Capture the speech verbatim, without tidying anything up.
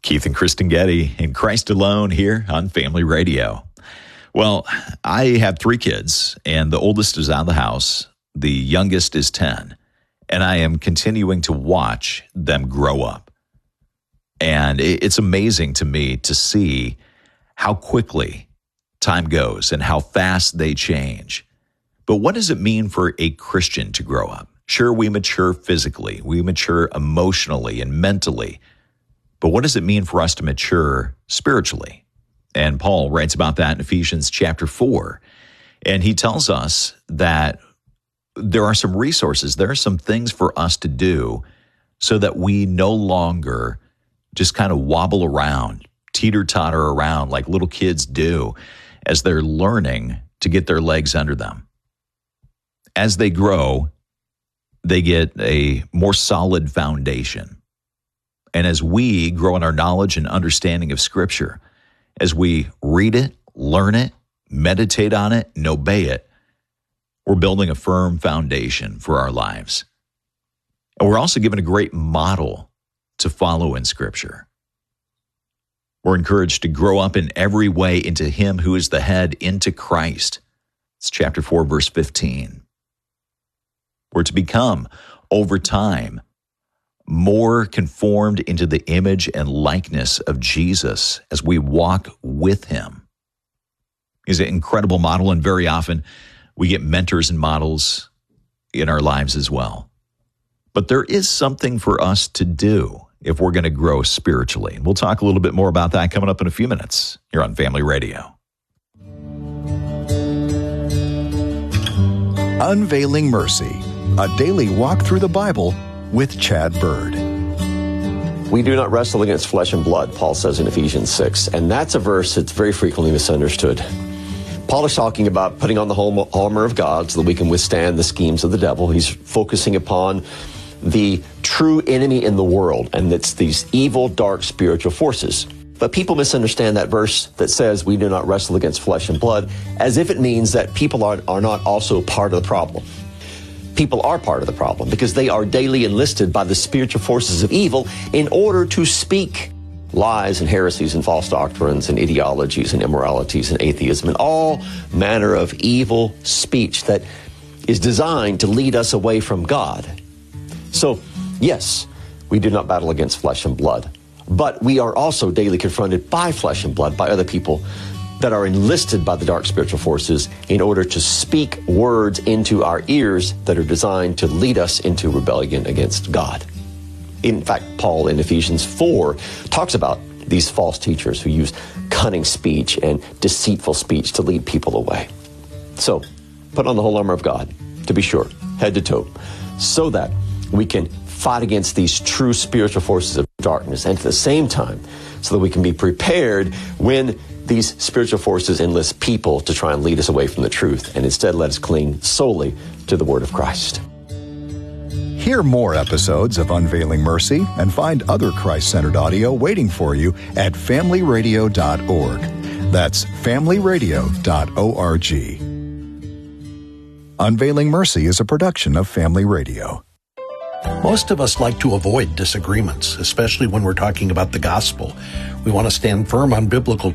Keith and Kristen Getty in Christ Alone here on Family Radio. Well, I have three kids, and the oldest is out of the house. The youngest is ten, and I am continuing to watch them grow up. And it's amazing to me to see how quickly time goes and how fast they change. But what does it mean for a Christian to grow up? Sure, we mature physically, we mature emotionally and mentally, but what does it mean for us to mature spiritually? And Paul writes about that in Ephesians chapter four. And he tells us that there are some resources, there are some things for us to do so that we no longer just kind of wobble around, teeter-totter around like little kids do as they're learning to get their legs under them. As they grow, they get a more solid foundation. And as we grow in our knowledge and understanding of Scripture, as we read it, learn it, meditate on it, and obey it, we're building a firm foundation for our lives. And we're also given a great model to follow in Scripture. We're encouraged to grow up in every way into Him who is the head, into Christ. It's chapter four, verse fifteen. We're to become, over time, more conformed into the image and likeness of Jesus as we walk with Him. He's an incredible model, and very often we get mentors and models in our lives as well. But there is something for us to do if we're going to grow spiritually. We'll talk a little bit more about that coming up in a few minutes here on Family Radio. Unveiling Mercy, a daily walk through the Bible with Chad Bird. We do not wrestle against flesh and blood, Paul says in Ephesians six, and that's a verse that's very frequently misunderstood. Paul is talking about putting on the whole armor of God so that we can withstand the schemes of the devil. He's focusing upon the true enemy in the world, and it's these evil, dark, spiritual forces. But people misunderstand that verse that says we do not wrestle against flesh and blood as if it means that people are, are not also part of the problem. People are part of the problem because they are daily enlisted by the spiritual forces of evil in order to speak lies and heresies and false doctrines and ideologies and immoralities and atheism and all manner of evil speech that is designed to lead us away from God. So, yes, we do not battle against flesh and blood, but we are also daily confronted by flesh and blood, by other people that are enlisted by the dark spiritual forces in order to speak words into our ears that are designed to lead us into rebellion against God. In fact, Paul in Ephesians four talks about these false teachers who use cunning speech and deceitful speech to lead people away. So, put on the whole armor of God, to be sure, head to toe, so that we can fight against these true spiritual forces of darkness, and at the same time, so that we can be prepared when these spiritual forces enlist people to try and lead us away from the truth, and instead let us cling solely to the Word of Christ. Hear more episodes of Unveiling Mercy and find other Christ-centered audio waiting for you at family radio dot org. That's family radio dot org. Unveiling Mercy is a production of Family Radio. Most of us like to avoid disagreements, especially when we're talking about the gospel. We want to stand firm on biblical